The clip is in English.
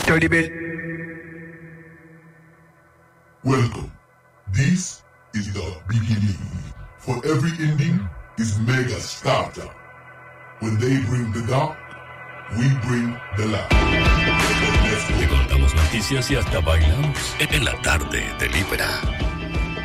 Dirty bit. Welcome. This is the beginning. For every ending is mega starter. When they bring the dark, we bring the light. Te contamos noticias y hasta bailamos en la tarde de Libra.